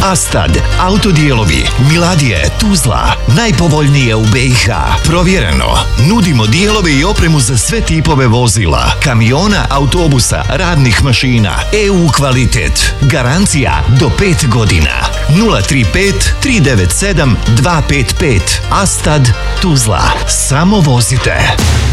Astad, autodijelovi, Miladije, Tuzla, najpovoljnije u BiH. Provjereno, nudimo dijelove i opremu za sve tipove vozila, kamiona, autobusa, radnih mašina, EU kvalitet, garancija do 5 godina. 035 397 255. Astad, Tuzla. Samo vozite.